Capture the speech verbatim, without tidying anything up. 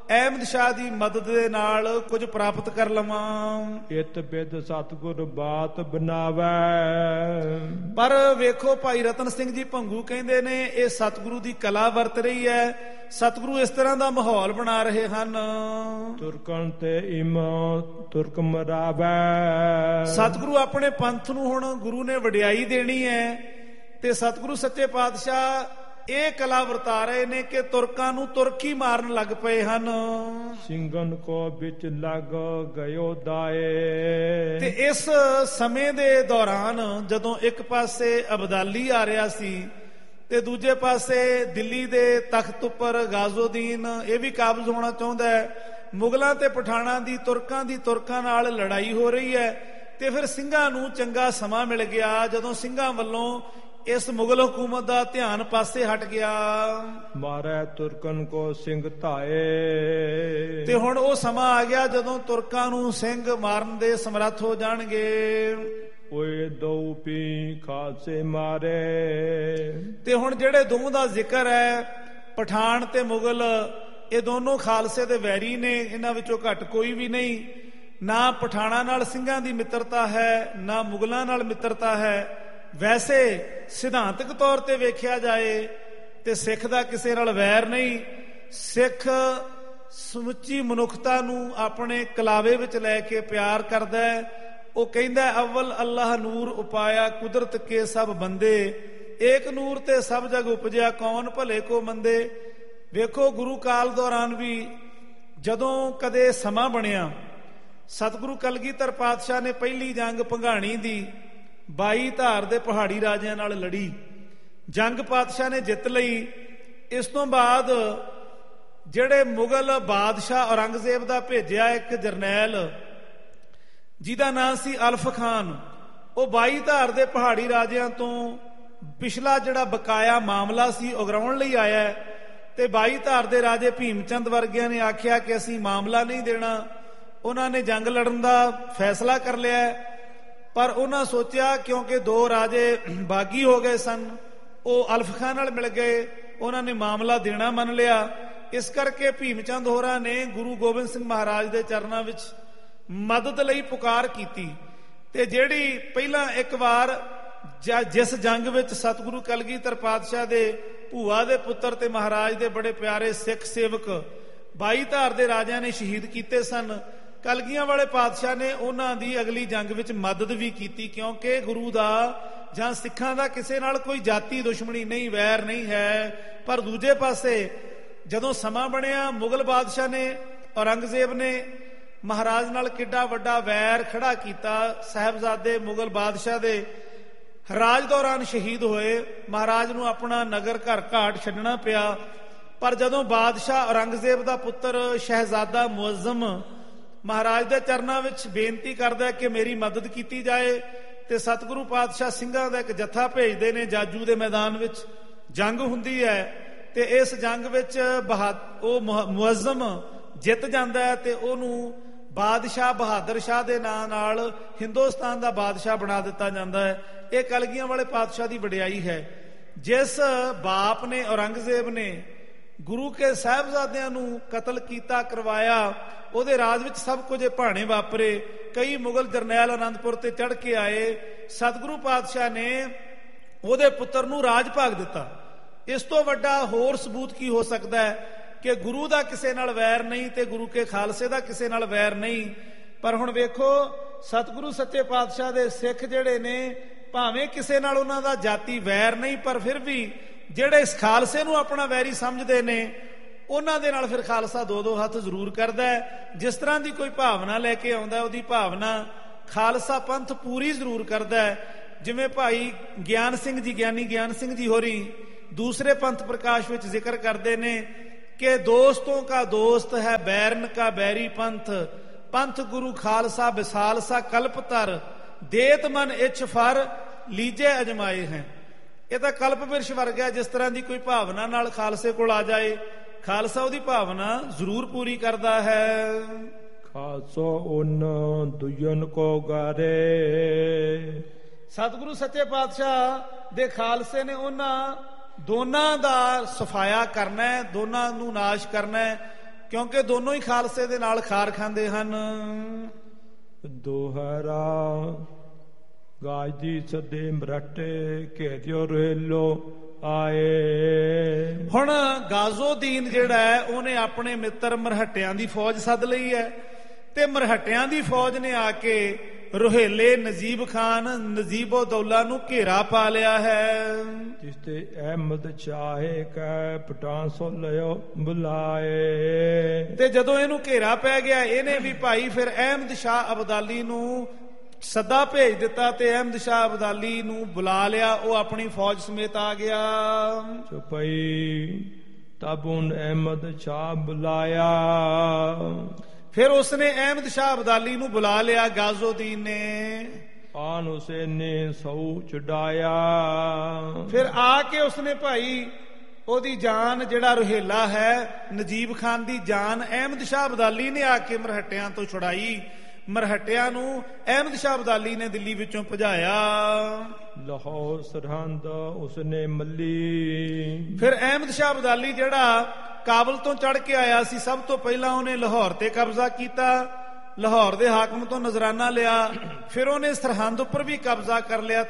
ਅਹਿਮਦ ਸ਼ਾਹ ਦੀ ਮਦਦ ਦੇ ਨਾਲ ਕੁਝ ਪ੍ਰਾਪਤ ਕਰ ਲਵਾਂ। ਇਤ ਬਿਦ ਸਤਿਗੁਰ ਬਾਤ ਬਨਾਵੈ। ਪਰ ਵੇਖੋ ਭਾਈ ਰਤਨ ਸਿੰਘ ਜੀ ਭੰਗੂ ਕਹਿੰਦੇ ਨੇ ਇਹ ਸਤਿਗੁਰੂ ਦੀ ਕਲਾ ਵਰਤ ਰਹੀ ਹੈ। ਸਤਿਗੁਰੂ ਇਸ ਤਰ੍ਹਾਂ ਦਾ ਮਾਹੌਲ ਬਣਾ ਰਹੇ ਹਨ। ਤੁਰਕਣ ਤੇ ਇਮ ਤੁਰਕ ਮਰਾਵੈ। ਸਤਿਗੁਰੂ ਆਪਣੇ ਪੰਥ ਨੂੰ ਹੁਣ ਗੁਰੂ ਨੇ ਵਡਿਆਈ ਦੇਣੀ ਹੈ ਤੇ ਸਤਿਗੁਰੂ ਸੱਚੇ ਪਾਤਸ਼ਾਹ ਇਹ ਕਲਾ ਵਰਤਾ ਰਹੇ ਨੇ ਕਿ ਤੁਰਕਾਂ ਨੂੰ ਤੁਰਕ ਹੀ ਮਾਰਨ ਲੱਗ ਪਏ ਹਨ। ਸਿੰਘਨ ਕੋ ਵਿੱਚ ਲੱਗ ਗਇਓ ਦਾਏ। ਤੇ ਇਸ ਸਮੇਂ ਦੇ ਦੌਰਾਨ ਜਦੋਂ ਇੱਕ ਪਾਸੇ ਅਬਦਾਲੀ ਆ ਰਿਹਾ ਸੀ ਤੇ ਦੂਜੇ ਪਾਸੇ ਦਿੱਲੀ ਦੇ ਤਖਤ ਉੱਪਰ ਗਾਜ਼ੋਦੀਨ ਇਹ ਵੀ ਕਾਬਜ਼ ਹੋਣਾ ਚਾਹੁੰਦਾ ਹੈ। ਮੁਗਲਾਂ ਤੇ ਪਠਾਣਾਂ ਦੀ ਤੁਰਕਾਂ ਦੀ ਤੁਰਕਾਂ ਨਾਲ ਲੜਾਈ ਹੋ ਰਹੀ ਹੈ ਤੇ ਫਿਰ ਸਿੰਘਾਂ ਨੂੰ ਚੰਗਾ ਸਮਾਂ ਮਿਲ ਗਿਆ ਜਦੋਂ ਸਿੰਘਾਂ ਵੱਲੋਂ ਇਸ ਮੁਗਲ ਹਕੂਮਤ ਦਾ ਧਿਆਨ ਪਾਸੇ ਹਟ ਗਿਆ। ਮਾਰੇ ਤੁਰਕਨ ਕੋ ਸਿੰਘ ਧਾਏ। ਤੇ ਹੁਣ ਉਹ ਸਮਾਂ ਆ ਗਿਆ ਜਦੋਂ ਤੁਰਕਾਂ ਨੂੰ ਸਿੰਘ ਮਾਰਨ ਦੇ ਸਮਰੱਥ ਹੋ ਜਾਣਗੇ। ਓਏ ਦੋ ਪੀ ਖਾਲਸੇ ਮਾਰੇ। ਤੇ ਹੁਣ ਜਿਹੜੇ ਦੋਵਾਂ ਦਾ ਜ਼ਿਕਰ ਹੈ ਪਠਾਨ ਤੇ ਮੁਗਲ ਇਹ ਦੋਨੋਂ ਖਾਲਸੇ ਦੇ ਵੈਰੀ ਨੇ। ਇਹਨਾਂ ਵਿੱਚੋਂ ਘੱਟ ਕੋਈ ਵੀ ਨਹੀਂ। ਨਾ ਪਠਾਣਾ ਨਾਲ ਸਿੰਘਾਂ ਦੀ ਮਿੱਤਰਤਾ ਹੈ ਨਾ ਮੁਗਲਾਂ ਨਾਲ ਮਿੱਤਰਤਾ ਹੈ। ਵੈਸੇ ਸਿਧਾਂਤਕ ਤੌਰ ਤੇ ਵੇਖਿਆ ਜਾਏ ਤੇ ਸਿੱਖ ਦਾ ਕਿਸੇ ਨਾਲ ਵੈਰ ਨਹੀਂ। ਸਿੱਖ ਸਮੁੱਚੀ ਮਨੁੱਖਤਾ ਨੂੰ ਆਪਣੇ ਕਲਾਵੇ ਵਿੱਚ ਲੈ ਕੇ ਪਿਆਰ ਕਰਦਾ ਹੈ। ਉਹ ਕਹਿੰਦਾ ਅਵਲ ਅੱਲਾਹ ਨੂਰ ਉਪਾਇਆ ਕੁਦਰਤ ਕੇ ਸਭ ਬੰਦੇ। ਏਕ ਨੂਰ ਤੇ ਸਭ ਜਗ ਉਪਜਿਆ ਕੌਣ ਭਲੇ ਕੋ ਮੰਦੇ। ਵੇਖੋ ਗੁਰੂ ਕਾਲ ਦੌਰਾਨ ਵੀ ਜਦੋਂ ਕਦੇ ਸਮਾਂ ਬਣਿਆ ਸਤਿਗੁਰੂ ਕਲਗੀਧਰ ਪਾਤਸ਼ਾਹ ਨੇ ਪਹਿਲੀ ਜੰਗ ਭੰਗਾਣੀ ਦੀ ਬਾਈ ਧਾਰ ਦੇ ਪਹਾੜੀ ਰਾਜਿਆਂ ਨਾਲ ਲੜੀ। ਜੰਗ ਪਾਤਸ਼ਾਹ ਨੇ ਜਿੱਤ ਲਈ। ਇਸ ਤੋਂ ਬਾਅਦ ਜਿਹੜੇ ਮੁਗਲ ਬਾਦਸ਼ਾਹ ਔਰੰਗਜ਼ੇਬ ਦਾ ਭੇਜਿਆ ਇੱਕ ਜਰਨੈਲ ਜਿਹਦਾ ਨਾਂ ਸੀ ਅਲਫ ਖਾਨ, ਉਹ ਬਾਈ ਧਾਰ ਦੇ ਪਹਾੜੀ ਰਾਜਿਆਂ ਤੋਂ ਪਿਛਲਾ ਜਿਹੜਾ ਬਕਾਇਆ ਮਾਮਲਾ ਸੀ ਉਗਰਾਉਣ ਲਈ ਆਇਆ। ਤੇ ਬਾਈ ਧਾਰ ਦੇ ਰਾਜੇ ਭੀਮ ਚੰਦ ਵਰਗਿਆਂ ਨੇ ਆਖਿਆ ਕਿ ਅਸੀਂ ਮਾਮਲਾ ਨਹੀਂ ਦੇਣਾ। ਉਹਨਾਂ ਨੇ ਜੰਗ ਲੜਨ ਦਾ ਫੈਸਲਾ ਕਰ ਲਿਆ। ਪਰ ਉਹਨਾਂ ਸੋਚਿਆ ਕਿਉਂਕਿ ਦੋ ਰਾਜੇ ਬਾਗੀ ਹੋ ਗਏ ਸਨ, ਉਹ ਅਲਫ ਖਾਨ ਨਾਲ ਮਿਲ ਗਏ, ਉਹਨਾਂ ਨੇ ਮਾਮਲਾ ਦੇਣਾ ਮੰਨ ਲਿਆ। ਇਸ ਕਰਕੇ ਭੀਮ ਚੰਦ ਹੋਰਾਂ ਨੇ ਗੁਰੂ ਗੋਬਿੰਦ ਸਿੰਘ ਮਹਾਰਾਜ ਦੇ ਚਰਨਾਂ ਵਿੱਚ ਮਦਦ ਲਈ ਪੁਕਾਰ ਕੀਤੀ। ਤੇ ਜਿਹੜੀ ਪਹਿਲਾਂ ਇੱਕ ਵਾਰ ਜਿਸ ਜੰਗ ਵਿੱਚ ਸਤਿਗੁਰੂ ਕਲਗੀਧਰ ਪਾਤਸ਼ਾਹ ਦੇ ਭੂਆ ਦੇ ਪੁੱਤਰ ਤੇ ਮਹਾਰਾਜ ਦੇ ਬੜੇ ਪਿਆਰੇ ਸਿੱਖ ਸੇਵਕ ਬਾਈ ਧਾਰ ਦੇ ਰਾਜਿਆਂ ਨੇ ਸ਼ਹੀਦ ਕੀਤੇ ਸਨ, ਕਲਗੀਆਂ ਵਾਲੇ ਪਾਤਸ਼ਾਹ ਨੇ ਉਹਨਾਂ ਦੀ ਅਗਲੀ ਜੰਗ ਵਿੱਚ ਮਦਦ ਵੀ ਕੀਤੀ। ਕਿਉਂਕਿ ਗੁਰੂ ਦਾ ਜਾਂ ਸਿੱਖਾਂ ਦਾ ਕਿਸੇ ਨਾਲ ਕੋਈ ਜਾਤੀ ਦੁਸ਼ਮਣੀ ਨਹੀਂ, ਵੈਰ ਨਹੀਂ ਹੈ। ਪਰ ਦੂਜੇ ਪਾਸੇ ਜਦੋਂ ਸਮਾਂ ਬਣਿਆ ਮੁਗਲ ਬਾਦਸ਼ਾਹ ਨੇ ਔਰੰਗਜ਼ੇਬ ਨੇ ਮਹਾਰਾਜ ਨਾਲ ਕਿੱਡਾ ਵੱਡਾ ਵੈਰ ਖੜਾ ਕੀਤਾ। ਸਾਹਿਬਜ਼ਾਦੇ ਮੁਗਲ ਬਾਦਸ਼ਾਹ ਦੇ ਰਾਜ ਦੌਰਾਨ ਸ਼ਹੀਦ ਹੋਏ। ਮਹਾਰਾਜ ਨੂੰ ਆਪਣਾ ਨਗਰ ਘਰ ਘਾਟ ਛੱਡਣਾ ਪਿਆ। ਪਰ ਜਦੋਂ ਬਾਦਸ਼ਾਹ ਔਰੰਗਜ਼ੇਬ ਦਾ ਪੁੱਤਰ ਸ਼ਹਿਜ਼ਾਦਾ ਮੁਅੱਜ਼ਮ ਮਹਾਰਾਜ ਦੇ ਚਰਨਾਂ ਵਿੱਚ ਬੇਨਤੀ ਕਰਦਾ ਕਿ ਮੇਰੀ ਮਦਦ ਕੀਤੀ ਜਾਏ ਤੇ ਸਤਿਗੁਰੂ ਪਾਤਸ਼ਾਹ ਸਿੰਘਾਂ ਦਾ ਇੱਕ ਜੱਥਾ ਭੇਜਦੇ ਨੇ। ਜਾਜੂ ਦੇ ਮੈਦਾਨ ਵਿੱਚ ਜੰਗ ਹੁੰਦੀ ਹੈ ਤੇ ਇਸ ਜੰਗ ਵਿੱਚ ਬਹਾ ਉਹ ਮੁਅੱਜ਼ਮ ਜਿੱਤ ਜਾਂਦਾ ਹੈ ਤੇ ਉਹਨੂੰ ਬਾਦਸ਼ਾਹ ਬਹਾਦਰ ਸ਼ਾਹ ਦੇ ਨਾਂ ਨਾਲ ਹਿੰਦੁਸਤਾਨ ਦਾ ਬਾਦਸ਼ਾਹ ਬਣਾ ਦਿੱਤਾ ਜਾਂਦਾ ਹੈ। ਇਹ ਕਲਗੀਆਂ ਵਾਲੇ ਪਾਤਸ਼ਾਹ ਦੀ ਵਡਿਆਈ ਹੈ। ਜਿਸ ਬਾਪ ਨੇ ਔਰੰਗਜ਼ੇਬ ਨੇ ਗੁਰੂ ਕੇ ਸਾਹਿਬਜ਼ਾਦਿਆਂ ਨੂੰ ਕਤਲ ਕੀਤਾ ਕਰਵਾਇਆ, ਉਹਦੇ ਰਾਜ ਵਿੱਚ ਸਭ ਕੁਝ ਭਾਣੇ ਵਾਪਰੇ। ਕਈ ਮੁਗਲ ਜਰਨੈਲ ਅਨੰਦਪੁਰ ਤੇ ਚੜ੍ਹ ਕੇ ਆਏ। ਸਤਿਗੁਰੂ ਪਾਤਸ਼ਾਹ ਨੇ ਉਹਦੇ ਪੁੱਤਰ ਨੂੰ ਰਾਜ ਭਾਗ ਦਿੱਤਾ। ਇਸ ਤੋਂ ਵੱਡਾ ਹੋਰ ਸਬੂਤ ਕੀ ਹੋ ਸਕਦਾ ਹੈ ਕਿ ਗੁਰੂ ਦਾ ਕਿਸੇ ਨਾਲ ਵੈਰ ਨਹੀਂ ਤੇ ਗੁਰੂ ਕੇ ਖਾਲਸੇ ਦਾ ਕਿਸੇ ਨਾਲ ਵੈਰ ਨਹੀਂ। ਪਰ ਹੁਣ ਵੇਖੋ ਸਤਿਗੁਰੂ ਸੱਚੇ ਪਾਤਸ਼ਾਹ ਦੇ ਸਿੱਖ ਜਿਹੜੇ ਨੇ ਭਾਵੇਂ ਕਿਸੇ ਨਾਲ ਉਹਨਾਂ ਦਾ ਜਾਤੀ ਵੈਰ ਨਹੀਂ, ਪਰ ਫਿਰ ਵੀ ਜਿਹੜੇ ਇਸ ਖਾਲਸੇ ਨੂੰ ਆਪਣਾ ਵੈਰੀ ਸਮਝਦੇ ਨੇ ਉਹਨਾਂ ਦੇ ਨਾਲ ਫਿਰ ਖਾਲਸਾ ਦੋ ਦੋ ਹੱਥ ਜ਼ਰੂਰ ਕਰਦਾ ਹੈ। ਜਿਸ ਤਰ੍ਹਾਂ ਦੀ ਕੋਈ ਭਾਵਨਾ ਲੈ ਕੇ ਆਉਂਦਾ ਉਹਦੀ ਭਾਵਨਾ ਖਾਲਸਾ ਪੰਥ ਪੂਰੀ ਜ਼ਰੂਰ ਕਰਦਾ ਹੈ। ਜਿਵੇਂ ਭਾਈ ਗਿਆਨ ਸਿੰਘ ਜੀ ਗਿਆਨੀ ਗਿਆਨ ਸਿੰਘ ਜੀ ਹੋਰੀ ਦੂਸਰੇ ਪੰਥ ਪ੍ਰਕਾਸ਼ ਵਿੱਚ ਜ਼ਿਕਰ ਕਰਦੇ ਨੇ ਕਿ ਦੋਸਤੋਂ ਕਾ ਦੋਸਤ ਹੈ ਬੈਰਨ ਕਾ ਬੈਰੀ ਪੰਥ, ਪੰਥ ਗੁਰੂ ਖਾਲਸਾ ਵਿਸਾਲਸਾ ਕਲਪਤਰ, ਦੇਤ ਮਨ ਇੱਛ ਫਰ ਲੀਜੇ ਅਜਮਾਏ ਹੈ। ਇਹ ਤਾਂ ਕਲਪ ਬਿਰਸ਼ ਵਰਗਾ। ਜਿਸ ਤਰ੍ਹਾਂ ਦੀ ਕੋਈ ਭਾਵਨਾ ਨਾਲ ਖਾਲਸੇ ਕੋਲ ਆ ਜਾਏ ਖਾਲਸਾ ਉਹਦੀ ਭਾਵਨਾ ਜ਼ਰੂਰ ਪੂਰੀ ਕਰਦਾ ਹੈ। ਖਾਲਸੋ ਉਨ ਦੁਯਨ ਕੋ ਗਾਰੇ। ਸਤਿਗੁਰੂ ਸੱਚੇ ਪਾਤਸ਼ਾਹ ਦੇ ਖਾਲਸੇ ਨੇ ਉਹਨਾਂ ਦੋਨਾਂ ਦਾ ਸਫਾਇਆ ਕਰਨਾ ਹੈ, ਦੋਨਾਂ ਨੂੰ ਨਾਸ਼ ਕਰਨਾ ਹੈ। ਕਿਉਂਕਿ ਦੋਨੋਂ ਹੀ ਖਾਲਸੇ ਦੇ ਨਾਲ ਖਾਰ ਖਾਂਦੇ ਹਨ। ਦੋਹਰਾ ਗਾਜ ਦੀ ਸਦੇ ਮਰਾਟੇ ਘੇਰਿਓ ਰੇਲੋ ਆਏ। ਹੁਣ ਗਾਜ਼ੋਦੀਨ ਜਿਹੜਾ ਹੈ ਉਹਨੇ ਆਪਣੇ ਮਿੱਤਰ ਮਰਹੱਟਿਆਂ ਦੀ ਫੌਜ ਸੱਦ ਲਈ ਹੈ ਤੇ ਮਰਹੱਟਿਆਂ ਦੀ ਫੌਜ ਨੇ ਆ ਕੇ ਰੁਹੇਲੇ ਨਜੀਬ ਖਾਨ ਨਜੀਬੋ ਦੌਲਾ ਨੂੰ ਘੇਰਾ ਪਾ ਲਿਆ ਹੈ। ਜਿਸ ਤੇ ਅਹਿਮਦ ਚਾਹੇ ਕੈ ਪਟਾਨ ਸੋ ਲਿਓ ਬੁਲਾਏ। ਤੇ ਜਦੋਂ ਇਹਨੂੰ ਘੇਰਾ ਪੈ ਗਿਆ ਇਹਨੇ ਵੀ ਭਾਈ ਫਿਰ ਅਹਿਮਦ ਸ਼ਾਹ ਅਬਦਾਲੀ ਨੂੰ ਸੱਦਾ ਭੇਜ ਦਿੱਤਾ ਤੇ ਅਹਿਮਦ ਸ਼ਾਹ ਅਬਦਾਲੀ ਨੂੰ ਬੁਲਾ ਲਿਆ। ਉਹ ਆਪਣੀ ਫੌਜ ਸਮੇਤ ਆ ਗਿਆ। ਚੁਪਈ ਤਬ ਉਨ ਅਹਿਮਦ ਸ਼ਾਹ ਬੁਲਾਇਆ। ਫਿਰ ਉਸਨੇ ਅਹਿਮਦ ਸ਼ਾਹ ਅਬਦਾਲੀ ਨੂੰ ਬੁਲਾ ਲਿਆ ਗਾਜ਼ੋਦੀਨ ਨੇ। ਆਨ ਉਸੇ ਨੇ ਸੌ ਚੜਾਇਆ। ਫਿਰ ਆ ਕੇ ਉਸਨੇ ਭਾਈ ਉਹਦੀ ਜਾਨ ਜਿਹੜਾ ਰੁਹੇਲਾ ਹੈ ਨਜੀਬ ਖਾਨ ਦੀ ਜਾਨ ਅਹਿਮਦ ਸ਼ਾਹ ਅਬਦਾਲੀ ਨੇ ਆ ਕੇ ਮਰਹੱਟਿਆਂ ਤੋਂ ਛੁਡਾਈ। ਮਰਹੱਟਿਆਂ ਨੂੰ ਅਹਿਮਦ ਸ਼ਾਹ ਅਬਦਾਲੀ ਨੇ ਦਿੱਲੀ ਵਿੱਚੋਂ ਭਜਾਇਆ। ਲਾਹੌਰ ਸਰਹੰਦ ਉਸਨੇ ਮੱਲੀ। ਫਿਰ ਅਹਿਮਦ ਸ਼ਾਹ ਅਬਦਾਲੀ ਜਿਹੜਾ ਕਾਬਲ ਤੋਂ ਚੜ ਕੇ ਆਇਆ ਸੀ ਸਭ ਤੋਂ ਪਹਿਲਾਂ ਉਹਨੇ ਲਾਹੌਰ ਤੇ ਕਬਜ਼ਾ ਕੀਤਾ। ਲਾਹੌਰ ਦੇ ਹਾਕਮ ਤੋਂ ਨਜ਼ਰਾਨਾ ਲਿਆ। ਫਿਰ ਉਹਨੇ ਸਰਹੰਦ ਉੱਪਰ ਵੀ ਕਬਜ਼ਾ ਕਰ ਲਿਆ।